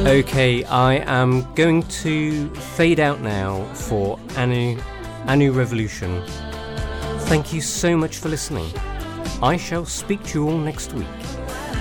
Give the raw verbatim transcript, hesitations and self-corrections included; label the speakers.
Speaker 1: Okay, I am going to fade out now for Anu, Anu Revolution. Thank you so much for listening. I shall speak to you all next week.